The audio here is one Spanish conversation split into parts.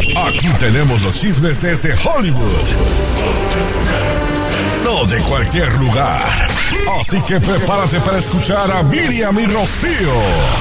Aquí tenemos los chismes desde Hollywood. No de cualquier lugar. Así que prepárate para escuchar a Miriam y Rocío.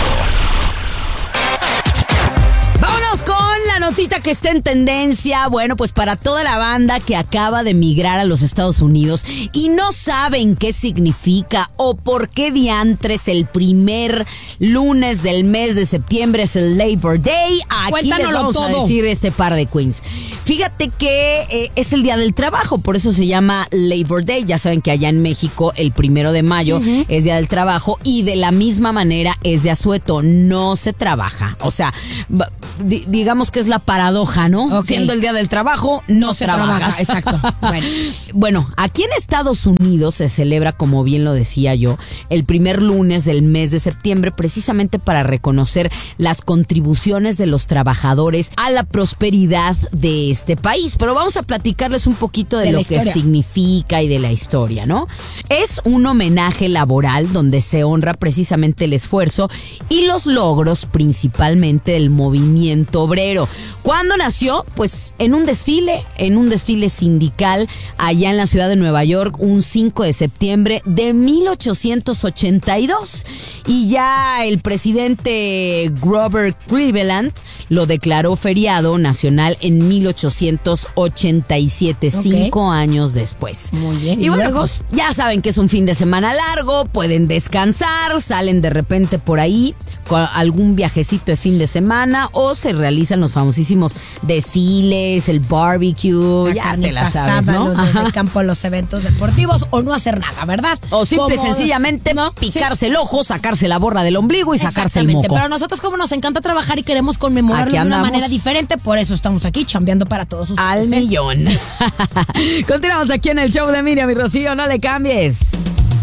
Vámonos con la notita que está en tendencia. Bueno, pues para toda la banda que acaba de migrar a los Estados Unidos y no saben qué significa o por qué diantres el primer lunes del mes de septiembre es el Labor Day. Aquí les vamos a decir este par de queens. Fíjate que es el Día del Trabajo, por eso se llama Labor Day. Ya saben que allá en México el 1 de mayo es Día del Trabajo y de la misma manera es de asueto, no se trabaja. O sea, digamos que es la paradoja, ¿no? Okay. Siendo el Día del Trabajo, no se trabaja. Exacto. Bueno, aquí en Estados Unidos se celebra, como bien lo decía yo, el primer lunes del mes de septiembre, precisamente para reconocer las contribuciones de los trabajadores a la prosperidad de este país. Pero vamos a platicarles un poquito de lo que significa y de la historia, ¿no? Es un homenaje laboral donde se honra precisamente el esfuerzo y los logros principalmente del movimiento obrero. ¿Cuándo nació? Pues en un desfile sindical allá en la ciudad de Nueva York, un 5 de septiembre de 1882. Y ya el presidente Grover Cleveland lo declaró feriado nacional en 1887, 5 años después. Muy bien. Y bueno, pues ya saben que es un fin de semana largo, pueden descansar, salen de repente por ahí con algún viajecito de fin de semana o se realizan los famosísimos desfiles, el barbecue, ya te la sabes, ¿no? Desde el campo a los eventos deportivos o no hacer nada, ¿verdad? O simple y sencillamente picarse el ojo, sacarse la borra del ombligo y sacarse el moco. Pero a nosotros como nos encanta trabajar y queremos conmemorarlo de una manera diferente, por eso estamos aquí chambeando para todos ustedes. Al millón. Sí. Continuamos aquí en el show de Miriam y Rocío, no le cambies.